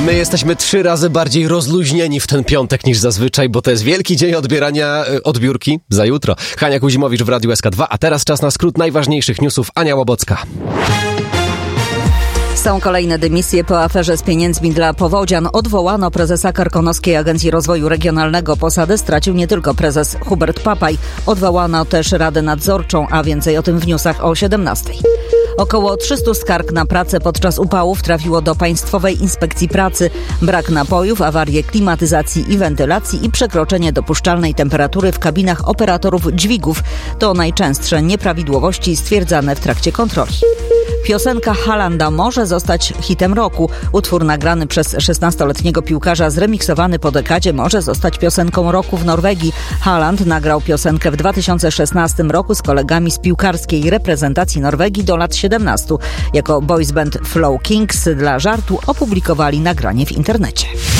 My jesteśmy 3 razy bardziej rozluźnieni w ten piątek niż zazwyczaj, bo to jest wielki dzień odbierania odbiórki za jutro. Hania Kuzimowicz w Radiu SK2, a teraz czas na skrót najważniejszych newsów. Ania Łabocka. Są kolejne dymisje po aferze z pieniędzmi dla powodzian. Odwołano prezesa Karkonoskiej Agencji Rozwoju Regionalnego. Posadę stracił nie tylko prezes Hubert Papaj. Odwołano też Radę Nadzorczą, a więcej o tym w newsach o 17:00. Około 300 skarg na pracę podczas upałów trafiło do Państwowej Inspekcji Pracy. Brak napojów, awarie klimatyzacji i wentylacji i przekroczenie dopuszczalnej temperatury w kabinach operatorów dźwigów to najczęstsze nieprawidłowości stwierdzane w trakcie kontroli. Piosenka Haalanda może zostać hitem roku. Utwór nagrany przez 16-letniego piłkarza zremiksowany po dekadzie może zostać piosenką roku w Norwegii. Haaland nagrał piosenkę w 2016 roku z kolegami z piłkarskiej reprezentacji Norwegii do lat 17. Jako boys band Flow Kings dla żartu opublikowali nagranie w internecie.